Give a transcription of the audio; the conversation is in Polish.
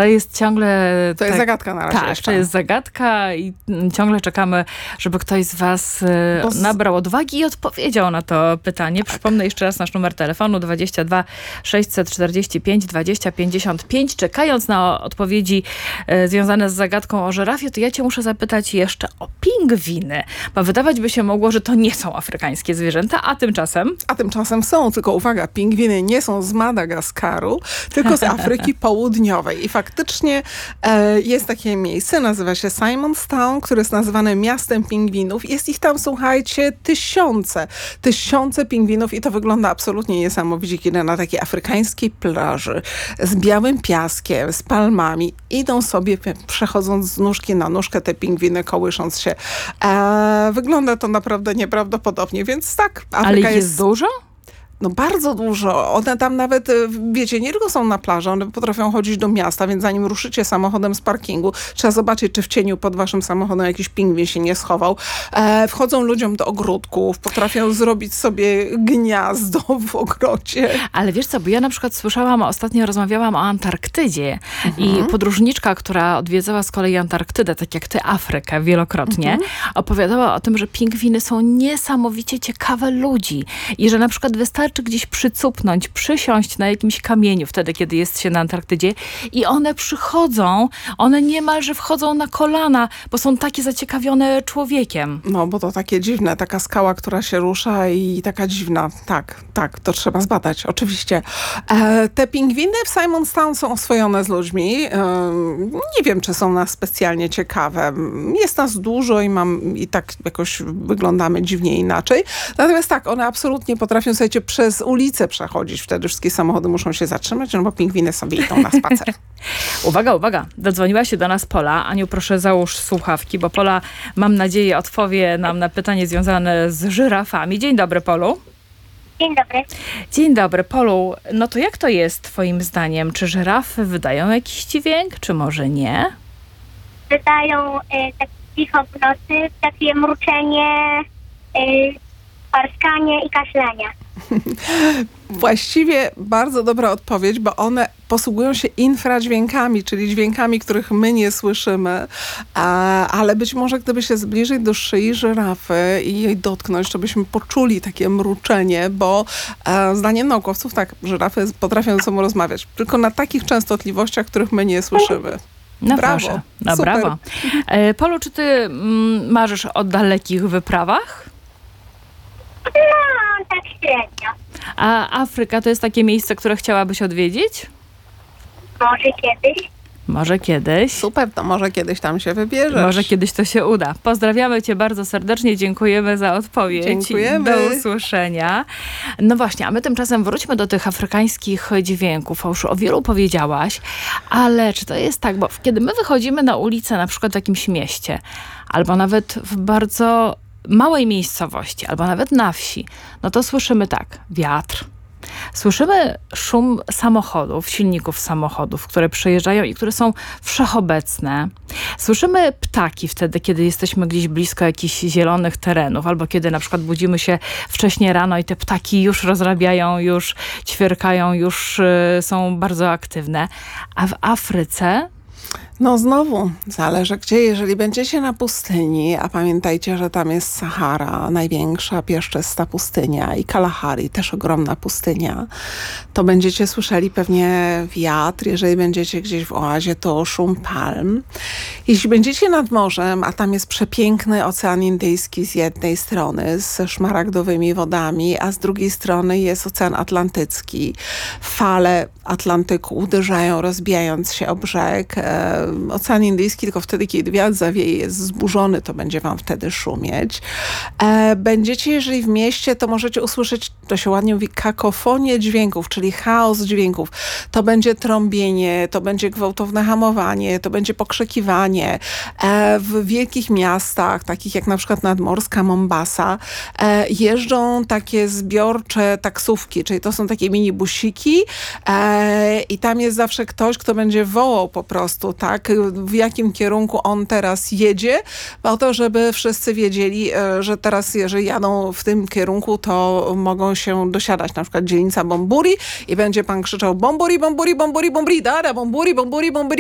To jest ciągle... To jest zagadka na razie Tak, jeszcze. to jest zagadka i ciągle czekamy, żeby ktoś z was nabrał odwagi i odpowiedział na to pytanie. Przypomnę jeszcze raz nasz numer telefonu 22 645 20 55. Czekając na odpowiedzi związane z zagadką o żyrafie, to ja cię muszę zapytać jeszcze o pingwiny. Bo wydawać by się mogło, że to nie są afrykańskie zwierzęta, a tymczasem... A tymczasem są, tylko uwaga, pingwiny nie są z Madagaskaru, tylko z Afryki Południowej. I faktycznie jest takie miejsce, nazywa się Simonstown, które jest nazywane miastem pingwinów. Jest ich tam, słuchajcie, tysiące pingwinów i to wygląda absolutnie niesamowicie, kiedy na takiej afrykańskiej plaży z białym piaskiem, z palmami idą sobie, przechodząc z nóżki na nóżkę, te pingwiny kołysząc się. Wygląda to naprawdę nieprawdopodobnie, więc tak, Afryka Ale ich jest dużo? No bardzo dużo. One tam nawet, wiecie, nie tylko są na plaży, one potrafią chodzić do miasta, więc zanim ruszycie samochodem z parkingu, trzeba zobaczyć, czy w cieniu pod waszym samochodem jakiś pingwin się nie schował. Wchodzą ludziom do ogródków, potrafią zrobić sobie gniazdo w ogrodzie. Ale wiesz co, bo ja na przykład ostatnio rozmawiałam o Antarktydzie i podróżniczka, która odwiedzała z kolei Antarktydę, tak jak ty Afrykę wielokrotnie, opowiadała o tym, że pingwiny są niesamowicie ciekawe ludzi i że na przykład wystarczy gdzieś przycupnąć, przysiąść na jakimś kamieniu wtedy, kiedy jest się na Antarktydzie i one przychodzą, one niemalże wchodzą na kolana, bo są takie zaciekawione człowiekiem. No, bo to takie dziwne, taka skała, która się rusza i taka dziwna. Tak, to trzeba zbadać, oczywiście. Te pingwiny w Simonstown są oswojone z ludźmi. Nie wiem, czy są nas specjalnie ciekawe. Jest nas dużo i tak jakoś wyglądamy dziwnie inaczej. Natomiast tak, one absolutnie potrafią, słuchajcie, przez ulicę przechodzić. Wtedy wszystkie samochody muszą się zatrzymać, no bo pingwiny sobie idą na spacer. Uwaga. Dodzwoniła się do nas Pola. Aniu, proszę załóż słuchawki, bo Pola, mam nadzieję, odpowie nam na pytanie związane z żyrafami. Dzień dobry, Polu. Dzień dobry. Dzień dobry, Polu. No to jak to jest twoim zdaniem? Czy żyrafy wydają jakiś dźwięk, czy może nie? Wydają tak cicho w nocy, takie mruczenie, parskanie i kaszlenie. Właściwie bardzo dobra odpowiedź, bo one posługują się infradźwiękami, czyli dźwiękami, których my nie słyszymy, ale być może gdyby się zbliżyć do szyi żyrafy i jej dotknąć, to byśmy poczuli takie mruczenie, bo zdaniem naukowców tak, żyrafy potrafią ze sobą rozmawiać, tylko na takich częstotliwościach, których my nie słyszymy. No brawo. Proszę. No Super. brawo. Polu, czy ty marzysz o dalekich wyprawach? No, tak średnio. A Afryka to jest takie miejsce, które chciałabyś odwiedzić? Może kiedyś. Może kiedyś. Super, to może kiedyś tam się wybierzesz. Może kiedyś to się uda. Pozdrawiamy cię bardzo serdecznie, dziękujemy za odpowiedź. Dziękujemy. Do usłyszenia. No właśnie, a my tymczasem wróćmy do tych afrykańskich dźwięków. Już o wielu powiedziałaś, ale czy to jest tak, bo kiedy my wychodzimy na ulicę, na przykład w jakimś mieście, albo nawet w bardzo małej miejscowości, albo nawet na wsi, no to słyszymy tak, wiatr. Słyszymy szum samochodów, silników samochodów, które przejeżdżają i które są wszechobecne. Słyszymy ptaki wtedy, kiedy jesteśmy gdzieś blisko jakichś zielonych terenów, albo kiedy na przykład budzimy się wcześnie rano i te ptaki już rozrabiają, już ćwierkają, już są bardzo aktywne. A w Afryce... No znowu, zależy gdzie. Jeżeli będziecie na pustyni, a pamiętajcie, że tam jest Sahara, największa piaszczysta pustynia i Kalahari, też ogromna pustynia, to będziecie słyszeli pewnie wiatr. Jeżeli będziecie gdzieś w oazie, to szum palm. Jeśli będziecie nad morzem, a tam jest przepiękny Ocean Indyjski z jednej strony, ze szmaragdowymi wodami, a z drugiej strony jest Ocean Atlantycki. Fale Atlantyku uderzają, rozbijając się o brzeg. Ocean Indyjski tylko wtedy, kiedy wiatr zawieje, jest zburzony, to będzie wam wtedy szumieć. Będziecie, jeżeli w mieście, to możecie usłyszeć, to się ładnie mówi, kakofonię dźwięków, czyli chaos dźwięków. To będzie trąbienie, to będzie gwałtowne hamowanie, to będzie pokrzykiwanie. W wielkich miastach, takich jak na przykład nadmorska Mombasa, jeżdżą takie zbiorcze taksówki, czyli to są takie minibusiki i tam jest zawsze ktoś, kto będzie wołał po prostu, tak, w jakim kierunku on teraz jedzie, po to, żeby wszyscy wiedzieli, że teraz, jeżeli jadą w tym kierunku, to mogą się dosiadać, na przykład dzielnica Bomburi i będzie pan krzyczał Bomburi, Bomburi, Bomburi, Bomburi, dara, Bomburi, Bomburi, Bomburi.